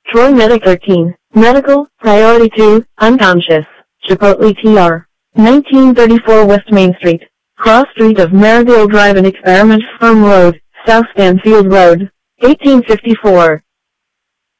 Troy Medic 13. Medical, Priority 2, Unconscious. Chipotle TR. 1934 West Main Street. Cross Street of Marigold Drive and Experiment Farm Road, South Stanfield Road. 1854.